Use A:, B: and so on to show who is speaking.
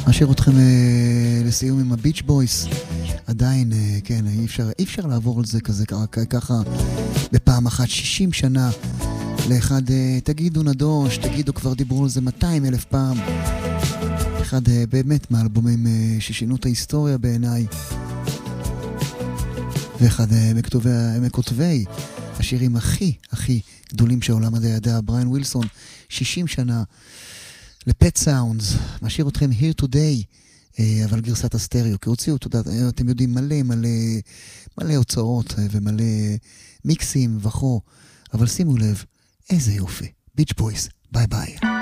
A: אשאיר אתכם לסיום עם הביץ' בויס. עדיין, כן, אי אפשר לעבור על זה ככה בפעם אחת. 60 שנה לאחד, תגידו נדוש, תגידו כבר דיברו על זה 200,000 פעם. אחד באמת מהאלבומים ששינו את ההיסטוריה בעיניי, ואחד מכותבי השירים הכי גדולים שהעולם הזה ידע, בריאן ווילסון. 60 שנה לפט סאונדס. משאיר אתכם Here Today, אבל גרסת הסטריאו, כי הוציאו, אתם יודעים, מלא הוצאות ומלא מיקסים וכו, אבל שימו לב, איזה יופי. ביץ' בויס, ביי ביי.